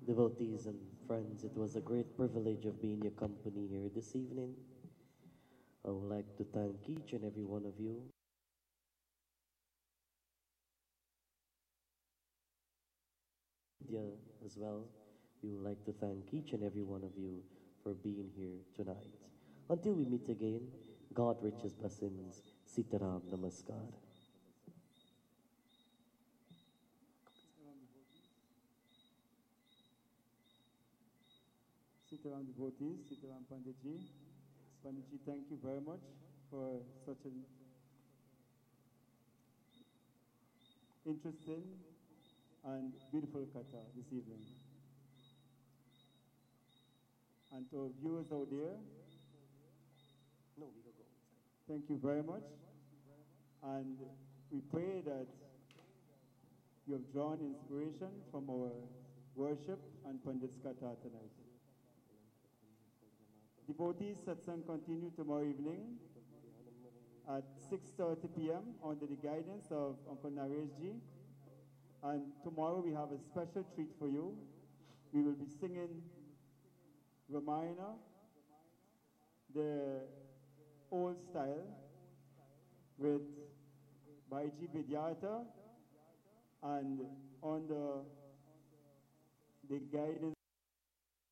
Devotees and friends, it was a great privilege of being your company here this evening. I would like to thank each and every one of you. Yeah, as well. We would like to thank each and every one of you for being here tonight. Until we meet again, God richest blessings. Sitaram Namaskar. Sitaram devotees, Sitaram Panditji. Panditji, thank you very much for such an interesting and beautiful kata this evening. And to our viewers out there, thank you very much. And we pray that you have drawn inspiration from our worship and Pandit's kata tonight. Devotees satsang continue tomorrow evening at 6:30 p.m. under the guidance of Uncle Naresh Ji. And tomorrow we have a special treat for you. We will be singing Ramayana, the old style, with Bhaiji Vidyata and under the guidance